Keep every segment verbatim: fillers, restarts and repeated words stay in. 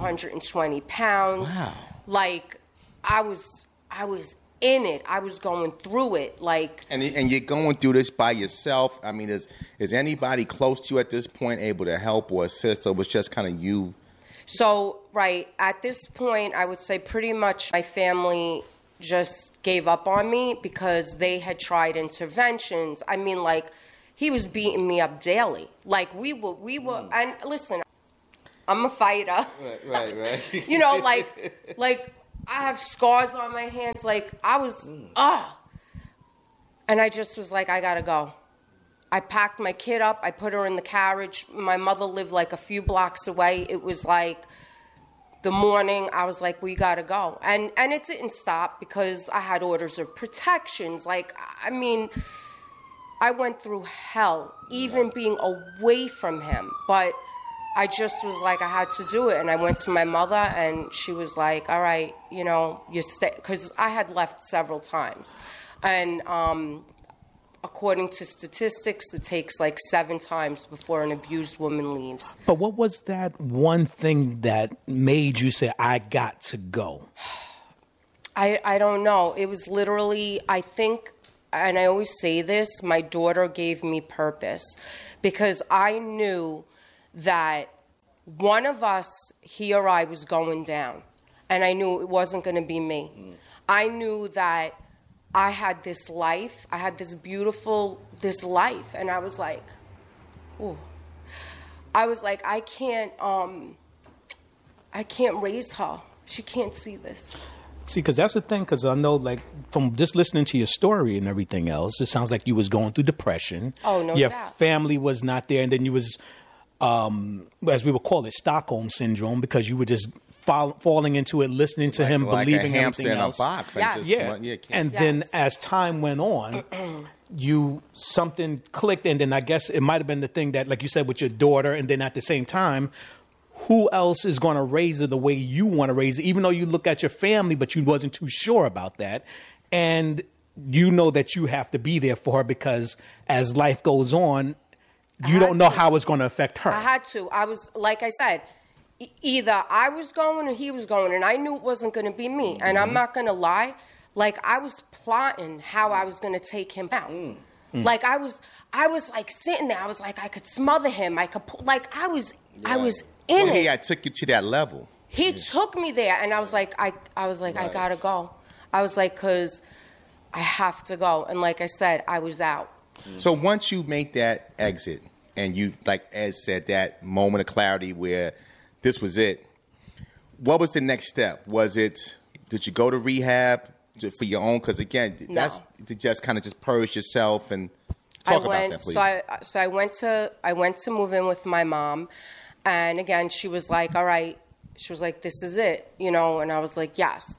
hundred twenty pounds. Wow. Like, I was, I was in it. I was going through it. Like, and and you're going through this by yourself. I mean, is is anybody close to you at this point able to help or assist, or was just kind of you? So, right, at this point, I would say pretty much my family just gave up on me because they had tried interventions. I mean, like, he was beating me up daily. Like, we were, we were, mm. and listen, I'm a fighter. Right, right, right. You know, like, like, I have scars on my hands. Like, I was, ah. Mm. And I just was like, I gotta go. I packed my kid up. I put her in the carriage. My mother lived like a few blocks away. It was like the morning. I was like, we gotta go. And and it didn't stop because I had orders of protections. Like, I mean, I went through hell, even being away from him. But I just was like, I had to do it. And I went to my mother, and she was like, all right, you know, you stay. Because I had left several times. And, um... according to statistics, it takes like seven times before an abused woman leaves. But what was that one thing that made you say, I got to go? I, I don't know. It was literally, I think, and I always say this, my daughter gave me purpose. Because I knew that one of us, he or I, was going down. And I knew it wasn't going to be me. Mm. I knew that I had this life. I had this beautiful, this life. And I was like, ooh. I was like, I can't, um, I can't raise her. She can't see this. See, because that's the thing, because I know, like, from just listening to your story and everything else, it sounds like you was going through depression. Oh, no your doubt. Your family was not there, and then you was, um, as we would call it, Stockholm Syndrome, because you were just Fall, falling into it, listening to like, him, like believing a everything in else. A box. Yes. Just, yeah, yeah and yes. then as time went on, you something clicked, and then I guess it might have been the thing that, like you said, with your daughter, and then at the same time, who else is going to raise her the way you want to raise her? Even though you look at your family, but you wasn't too sure about that, and you know that you have to be there for her because as life goes on, you don't know to. how it's going to affect her. I had to. I was, like I said, either I was going or he was going, and I knew it wasn't going to be me. Mm-hmm. And I'm not going to lie, like, I was plotting how I was going to take him out. Mm-hmm. Like, I was, I was like sitting there. I was like, I could smother him. I could, like, I was, yeah. I was in well, it. He, I took you to that level. He yeah. took me there, and I was like, I, I was like, right. I gotta go. I was like, cause I have to go. And like I said, I was out. Mm-hmm. So once you make that exit, and you, like Ed said, that moment of clarity where this was it. What was the next step? Was it, did you go to rehab for your own? Because again, no. that's to just kind of just purge yourself and talk I went, about that, please. So I, so I went to, I went to move in with my mom. And again, she was like, all right. She was like, this is it, you know? And I was like, yes.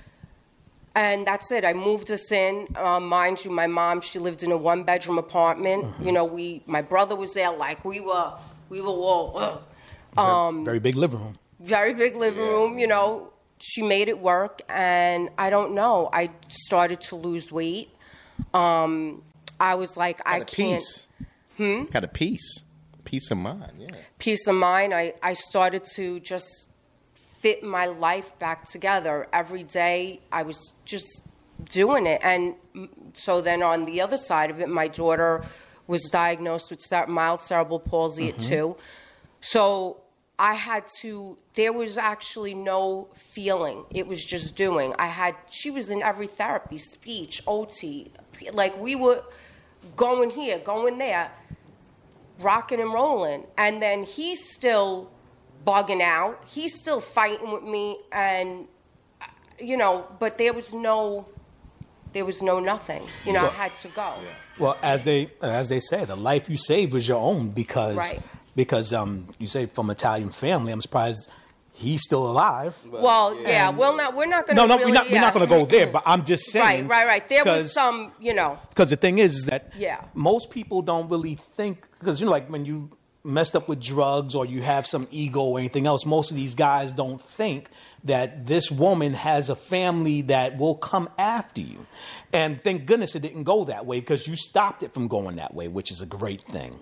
And that's it. I moved us in. Um, mind you, my mom, she lived in a one-bedroom apartment. Mm-hmm. You know, we, my brother was there. Like, we were, we were all, uh, Um, very, very big living room. Very big living yeah. room, you know. She made it work, and I don't know. I started to lose weight. Um, I was like, Got I a can't. Peace. Hmm? Got a peace. Peace of mind, yeah. Peace of mind. I, I started to just fit my life back together. Every day, I was just doing it. And so then on the other side of it, my daughter was diagnosed with mild cerebral palsy mm-hmm. at two. So I had to, there was actually no feeling. It was just doing. I had, she was in every therapy, speech, O T. Like, we were going here, going there, rocking and rolling. And then he's still bugging out. He's still fighting with me. And, you know, but there was no, there was no nothing. You know, well, I had to go. Yeah. Well, as they, as they say, the life you saved was your own because... Right. Because um, you say from Italian family, I'm surprised he's still alive. Well, yeah, and we're not. We're not going to. No, no, really, we're not. yeah. We're not going to go there. But I'm just saying. Right, right, right. There was some, you know. Because the thing is, is that yeah. most people don't really think. Because you know, like when you messed up with drugs or you have some ego or anything else, most of these guys don't think that this woman has a family that will come after you. And thank goodness it didn't go that way because you stopped it from going that way, which is a great thing.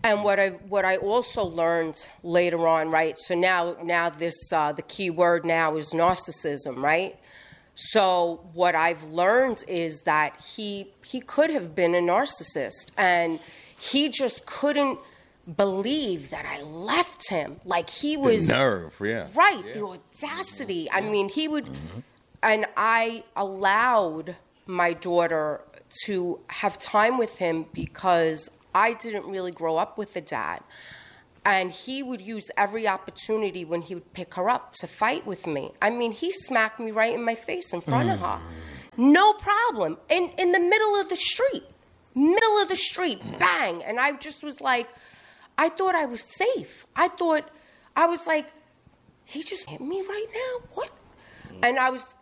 And what I what I also learned later on, right? So now now this uh, the key word now is narcissism, right? So what I've learned is that he he could have been a narcissist, and he just couldn't believe that I left him. Like he was The nerve, yeah. right, Yeah. the audacity. I mean, he would, mm-hmm. and I allowed my daughter to have time with him because I didn't really grow up with a dad. And he would use every opportunity when he would pick her up to fight with me. I mean, he smacked me right in my face in front mm. of her. No problem. In in the middle of the street. Middle of the street. Bang. And I just was like, I thought I was safe. I thought, I was like, he just hit me right now? What? And I was,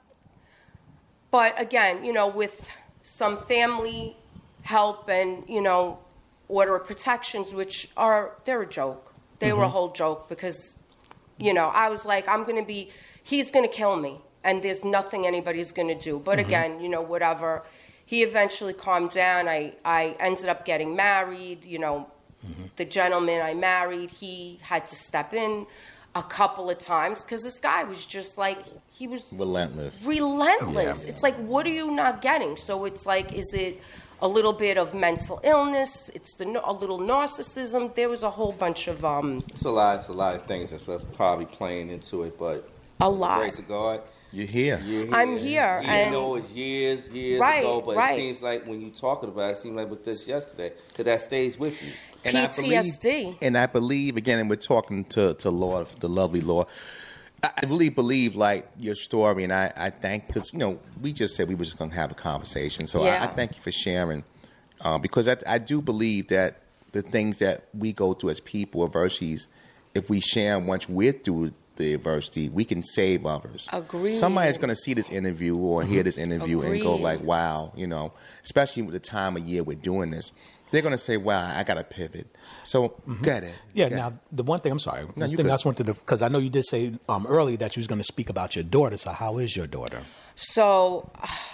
but again, you know, with some family help and, you know, order of protections, which are, they're a joke. They mm-hmm. were a whole joke because, you know, I was like, I'm going to be, he's going to kill me. And there's nothing anybody's going to do. But mm-hmm. again, you know, whatever. He eventually calmed down. I, I ended up getting married. You know, mm-hmm. the gentleman I married, he had to step in a couple of times because this guy was just like, he was relentless. Relentless. Yeah. It's like, what are you not getting? So it's like, is it a little bit of mental illness? It's the a little narcissism. There was a whole bunch of um. It's a lot. It's a lot of things that's probably playing into it, but a lot. Grace of God, you're here. You're here. I'm here, you and know it's years, years right, ago, but right. it seems like when you talking about it, it seems like it was just yesterday because that stays with you. And P T S D. I believe, and I believe again, and we're talking to to Laura, the lovely Laura. I really believe like your story, and I I thank because you know we just said we were just going to have a conversation, so yeah. I, I thank you for sharing. Uh, because I, I do believe that the things that we go through as people, adversities, if we share them once we're through the adversity, we can save others. Agreed. Somebody's going to see this interview or mm-hmm. hear this interview Agreed. and go like, wow, you know, especially with the time of year we're doing this. They're going to say, wow, I got to pivot. So mm-hmm. get it. Yeah, get now, it. the one thing, I'm sorry. No, the you thing good. I just wanted to, because I know you did say um, earlier that you was going to speak about your daughter. So how is your daughter? So,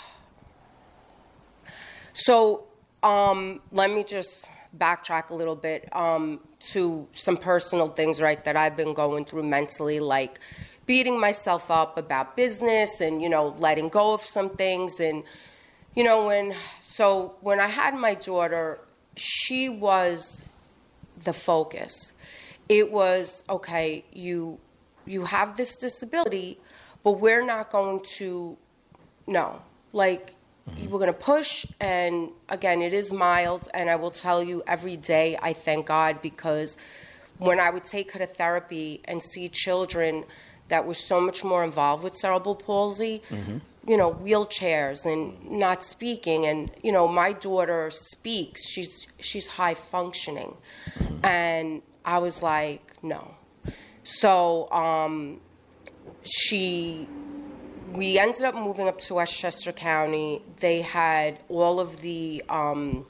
so, Um, let me just backtrack a little bit um, to some personal things, right, that I've been going through mentally, like beating myself up about business and, you know, letting go of some things. And, you know, when, so when I had my daughter, she was the focus. It was, okay, you, you have this disability, but we're not going to, no, like, we're going to push, and again, it is mild, and I will tell you every day I thank God because when I would take her to therapy and see children that were so much more involved with cerebral palsy, mm-hmm. you know, wheelchairs and not speaking, and, you know, my daughter speaks. She's, she's high functioning. Mm-hmm. And I was like, no. So um, she... We ended up moving up to Westchester County. They had all of the um,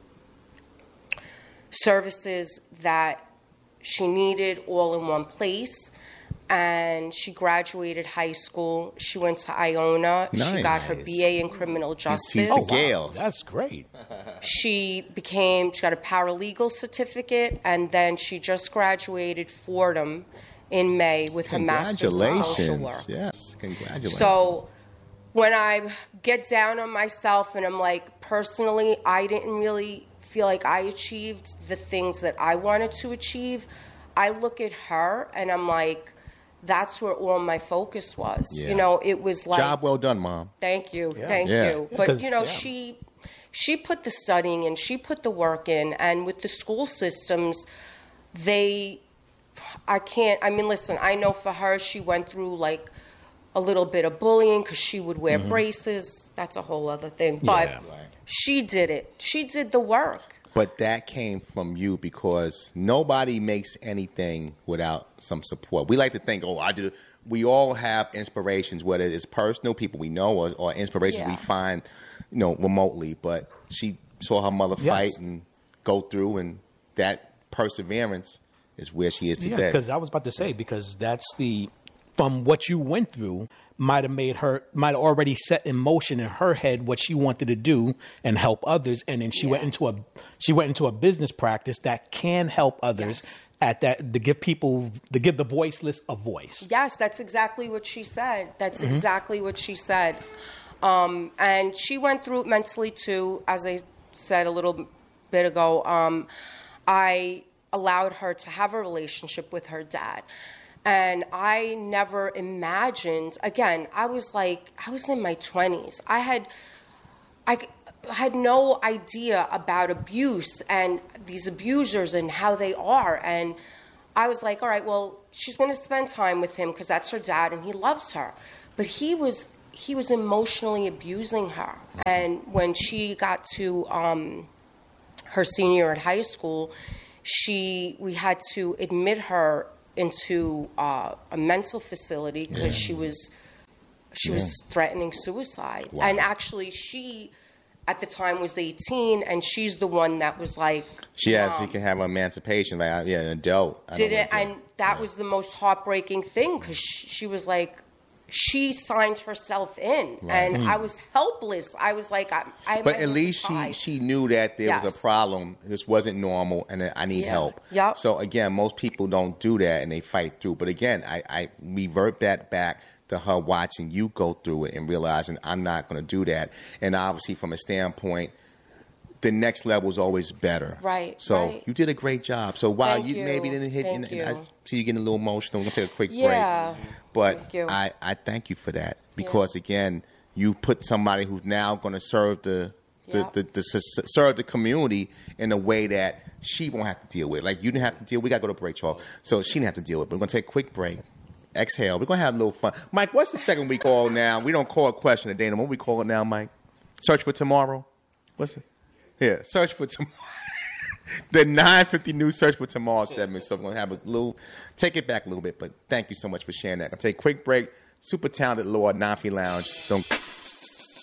services that she needed all in one place. And she graduated high school. She went to Iona. Nice. She got her B A in criminal justice. Oh, wow. That's great. She became, she got a paralegal certificate, and then she just graduated Fordham in May with her master's in social work. Yes, congratulations. So when I get down on myself and I'm like, personally, I didn't really feel like I achieved the things that I wanted to achieve, I look at her and I'm like, that's where all my focus was. Yeah. You know, it was like... Job well done, Mom. Thank you. Yeah. Thank Yeah. you. Yeah, but, you know, yeah. she she put the studying in, she put the work in, and with the school systems, they... I can't, I mean, listen, I know for her, she went through like a little bit of bullying because she would wear mm-hmm. braces. That's a whole other thing. But Yeah. she did it. She did the work. But that came from you because nobody makes anything without some support. We like to think, oh, I do. We all have inspirations, whether it's personal, people we know, or, or inspirations Yeah. we find, you know, remotely. But she saw her mother Yes. fight and go through, and that perseverance is where she is Yeah, today. because I was about to say, because that's the from what you went through might have made her, might have already set in motion in her head what she wanted to do and help others. And then she Yeah. went into a, she went into a business practice that can help others Yes. at that, to give people, to give the voiceless a voice. Yes, that's exactly what she said. That's mm-hmm. exactly what she said. Um, and she went through it mentally too, as I said a little bit ago. Um, I allowed her to have a relationship with her dad. And I never imagined, again, I was like, I was in my twenties. I had, I had no idea about abuse and these abusers and how they are. And I was like, all right, well, she's going to spend time with him because that's her dad and he loves her. But he was, he was emotionally abusing her. And when she got to um, her senior year at high school, she, we had to admit her into uh, a mental facility because yeah. she was she yeah. was threatening suicide. Wow. And actually she at the time was eighteen, and she's the one that was like, she has she can have emancipation, like yeah, an adult. I did it, and that yeah. was the most heartbreaking thing because she, she was like, she signed herself in, right. and mm. I was helpless. I was like, I. I but at least she she knew that there yes. was a problem. This wasn't normal, and I need yeah. help. Yep. So again, most people don't do that, and they fight through. But again, I, I revert that back to her watching you go through it and realizing I'm not going to do that. And obviously, from a standpoint, the next level is always better. Right. So right. you did a great job. So while Thank you, you maybe didn't hit, Thank and, you. and I see you getting a little emotional. We're gonna take a quick yeah. break. But Thank you. I, I thank you for that because yeah. again, you put somebody who's now going to serve the the, yep. the, the, the serve the community in a way that she won't have to deal with. Like you didn't have to deal. We got to go to break, Charles. So she didn't have to deal with it. But we're gonna take a quick break. Exhale. We're gonna have a little fun. Mike, what's the second we call now? We don't call a question a day. What we call it now, Mike? Search for tomorrow. What's it? Yeah, search for tomorrow. The nine fifty News Search for Tomorrow segment. So we're going to have a little, take it back a little bit, but thank you so much for sharing that. I'll take a quick break. Super talented Lord, Nafi Lounge. Don't.